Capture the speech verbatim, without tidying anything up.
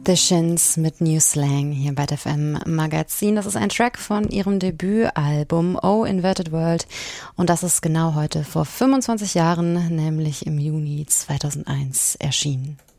The Shins mit New Slang hier bei F M Magazin. Das ist ein Track von ihrem Debütalbum Oh Inverted World und das ist genau heute vor fünfundzwanzig Jahren, nämlich im Juni zweitausendeins erschienen.